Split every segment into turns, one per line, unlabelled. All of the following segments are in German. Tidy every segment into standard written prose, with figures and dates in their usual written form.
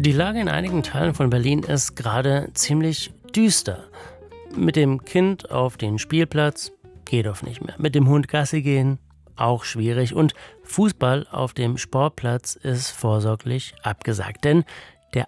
Die Lage in einigen Teilen von Berlin ist gerade ziemlich düster. Mit dem Kind auf den Spielplatz geht oft nicht mehr. Mit dem Hund Gassi gehen auch schwierig. Und Fußball auf dem Sportplatz ist vorsorglich abgesagt. Denn der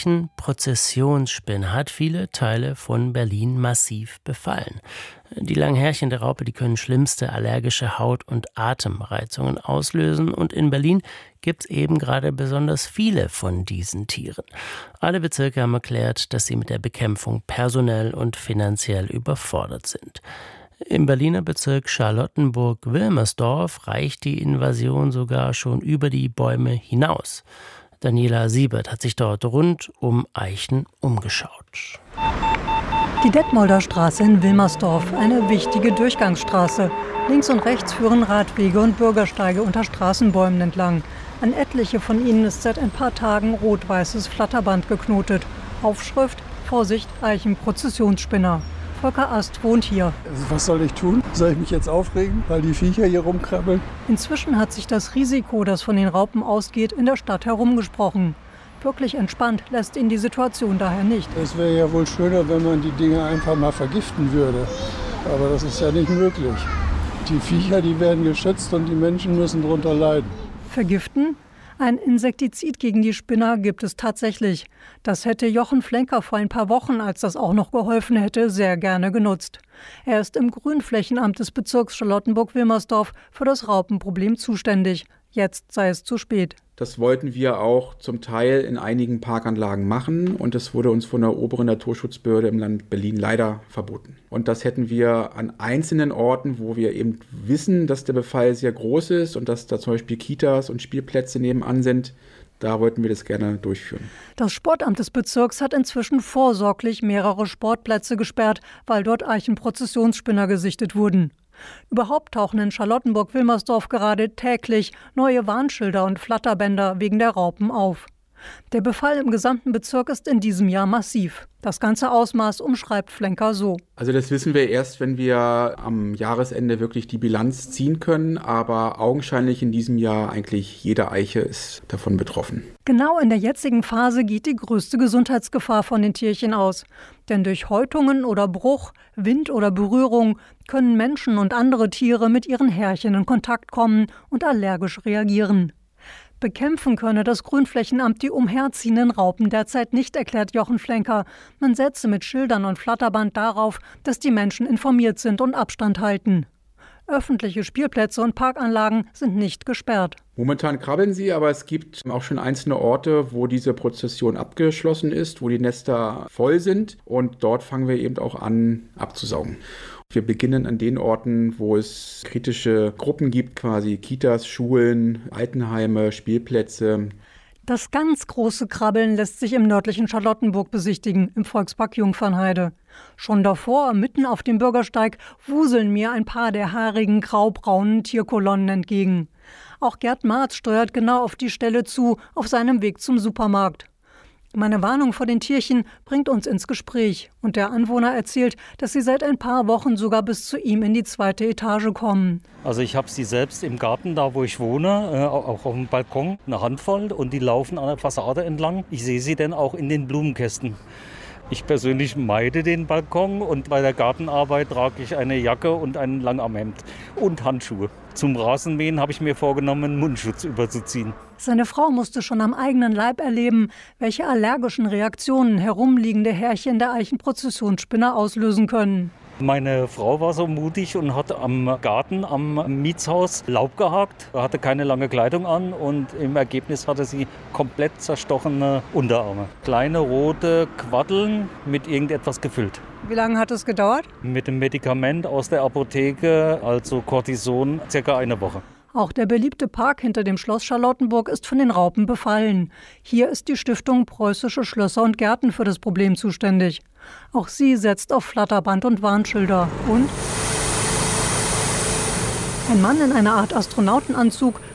Eichenprozessionsspinner hat viele Teile von Berlin massiv befallen. Die langen Härchen der Raupe, die können schlimmste allergische Haut- und Atemreizungen auslösen. Und in Berlin gibt es eben gerade besonders viele von diesen Tieren. Alle Bezirke haben erklärt, dass sie mit der Bekämpfung personell und finanziell überfordert sind. Im Berliner Bezirk Charlottenburg-Wilmersdorf reicht die Invasion sogar schon über die Bäume hinaus. Daniela Siebert hat sich dort rund um Eichen umgeschaut.
Die Detmolder Straße in Wilmersdorf, eine wichtige Durchgangsstraße. Links und rechts führen Radwege und Bürgersteige unter Straßenbäumen entlang. An etliche von ihnen ist seit ein paar Tagen rot-weißes Flatterband geknotet. Aufschrift: Vorsicht, Eichenprozessionsspinner. Volker Ast wohnt hier.
Also was soll ich tun? Soll ich mich jetzt aufregen, weil die Viecher hier rumkrabbeln?
Inzwischen hat sich das Risiko, das von den Raupen ausgeht, in der Stadt herumgesprochen. Wirklich entspannt lässt ihn die Situation daher nicht.
Es wäre ja wohl schöner, wenn man die Dinge einfach mal vergiften würde. Aber das ist ja nicht möglich. Die Viecher, die werden geschützt und die Menschen müssen darunter leiden.
Vergiften? Ein Insektizid gegen die Spinner gibt es tatsächlich. Das hätte Jochen Flenker vor ein paar Wochen, als das auch noch geholfen hätte, sehr gerne genutzt. Er ist im Grünflächenamt des Bezirks Charlottenburg-Wilmersdorf für das Raupenproblem zuständig. Jetzt sei es zu spät.
Das wollten wir auch zum Teil in einigen Parkanlagen machen und das wurde uns von der oberen Naturschutzbehörde im Land Berlin leider verboten. Und das hätten wir an einzelnen Orten, wo wir eben wissen, dass der Befall sehr groß ist und dass da zum Beispiel Kitas und Spielplätze nebenan sind, da wollten wir das gerne durchführen.
Das Sportamt des Bezirks hat inzwischen vorsorglich mehrere Sportplätze gesperrt, weil dort Eichenprozessionsspinner gesichtet wurden. Überhaupt tauchen in Charlottenburg-Wilmersdorf gerade täglich neue Warnschilder und Flatterbänder wegen der Raupen auf. Der Befall im gesamten Bezirk ist in diesem Jahr massiv. Das ganze Ausmaß umschreibt Flenker so.
Also das wissen wir erst, wenn wir am Jahresende wirklich die Bilanz ziehen können. Aber augenscheinlich in diesem Jahr eigentlich jede Eiche ist davon betroffen.
Genau in der jetzigen Phase geht die größte Gesundheitsgefahr von den Tierchen aus. Denn durch Häutungen oder Bruch, Wind oder Berührung können Menschen und andere Tiere mit ihren Härchen in Kontakt kommen und allergisch reagieren. Bekämpfen könne das Grünflächenamt die umherziehenden Raupen derzeit nicht, erklärt Jochen Flenker. Man setze mit Schildern und Flatterband darauf, dass die Menschen informiert sind und Abstand halten. Öffentliche Spielplätze und Parkanlagen sind nicht gesperrt.
Momentan krabbeln sie, aber es gibt auch schon einzelne Orte, wo diese Prozession abgeschlossen ist, wo die Nester voll sind und dort fangen wir eben auch an abzusaugen. Wir beginnen an den Orten, wo es kritische Gruppen gibt, quasi Kitas, Schulen, Altenheime, Spielplätze.
Das ganz große Krabbeln lässt sich im nördlichen Charlottenburg besichtigen, im Volkspark Jungfernheide. Schon davor, mitten auf dem Bürgersteig, wuseln mir ein paar der haarigen, graubraunen Tierkolonnen entgegen. Auch Gerd Marz steuert genau auf die Stelle zu, auf seinem Weg zum Supermarkt. Meine Warnung vor den Tierchen bringt uns ins Gespräch. Und der Anwohner erzählt, dass sie seit ein paar Wochen sogar bis zu ihm in die 2. Etage kommen.
Also ich habe sie selbst im Garten, da wo ich wohne, auch auf dem Balkon, eine Handvoll. Und die laufen an der Fassade entlang. Ich sehe sie dann auch in den Blumenkästen. Ich persönlich meide den Balkon und bei der Gartenarbeit trage ich eine Jacke und ein Langarmhemd und Handschuhe. Zum Rasenmähen habe ich mir vorgenommen, einen Mundschutz überzuziehen.
Seine Frau musste schon am eigenen Leib erleben, welche allergischen Reaktionen herumliegende Härchen der Eichenprozessionsspinner auslösen können.
Meine Frau war so mutig und hat am Garten, am Mietshaus Laub gehakt, hatte keine lange Kleidung an und im Ergebnis hatte sie komplett zerstochene Unterarme. Kleine rote Quaddeln mit irgendetwas gefüllt.
Wie lange hat es gedauert?
Mit dem Medikament aus der Apotheke, also Cortison, circa eine Woche.
Auch der beliebte Park hinter dem Schloss Charlottenburg ist von den Raupen befallen. Hier ist die Stiftung Preußische Schlösser und Gärten für das Problem zuständig. Auch sie setzt auf Flatterband und Warnschilder. Und ein Mann in einer Art Astronautenanzug